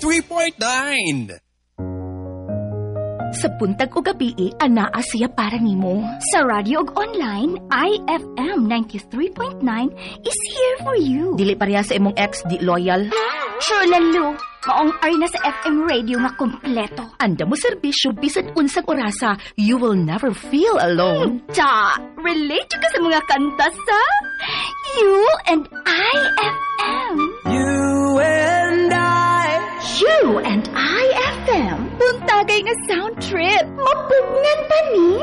93.9. Sa buntag o gabi, anaa siya para nimo. Sa radio ug online, IFM 93.9 is here for you. Dili pareha sa imong ex, di loyal. Sure, Lalo. Maong ay na sa FM radio nga kompleto. Anda mo serbisyo bisan unsang orasa, you will never feel alone. Ta, relate ka sa mga kanta sa You and